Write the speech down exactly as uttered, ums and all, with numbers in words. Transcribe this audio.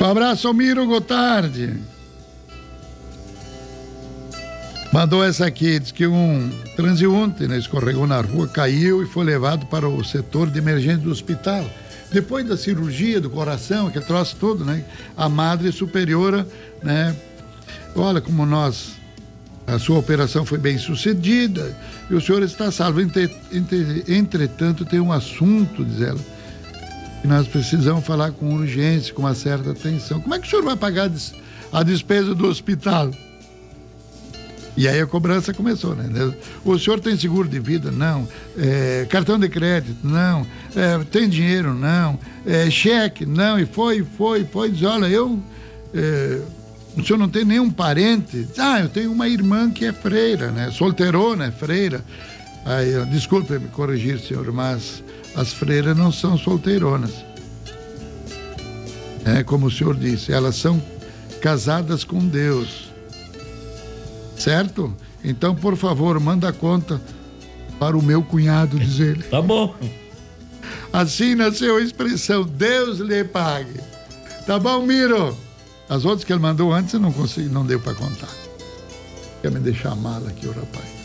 Um abraço, Miro Gotardi. Mandou essa aqui, diz que um transeunte, né, escorregou na rua, caiu e foi levado para o setor de emergência do hospital. Depois da cirurgia do coração, aquele troço todo, né? A madre superiora, né? Olha como nós, a sua operação foi bem sucedida e o senhor está salvo. Entre, entre, entretanto, tem um assunto, diz ela, que nós precisamos falar com urgência, com uma certa atenção. Como é que o senhor vai pagar a despesa do hospital? E aí a cobrança começou, né? O senhor tem seguro de vida? Não. É, cartão de crédito? Não. É, tem dinheiro? Não. É, cheque? Não. E foi, foi, foi. Diz, olha, eu... É, o senhor não tem nenhum parente? Ah, eu tenho uma irmã que é freira, né? Solteirona, é freira. Aí, desculpe me corrigir, senhor, mas as freiras não são solteironas. É, como o senhor disse, elas são casadas com Deus. Certo? Então, por favor, manda a conta para o meu cunhado, diz ele. Tá bom. Assim nasceu a expressão, Deus lhe pague. Tá bom, Miro? As outras que ele mandou antes eu não consegui, não deu para contar. Quer me deixar mal aqui, o rapaz.